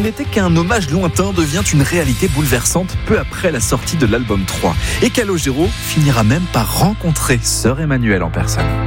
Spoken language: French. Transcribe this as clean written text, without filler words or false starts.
n'était qu'un hommage lointain devient une réalité bouleversante peu après la sortie de l'album 3. Et Calogero finira même par rencontrer Sœur Emmanuelle en personne.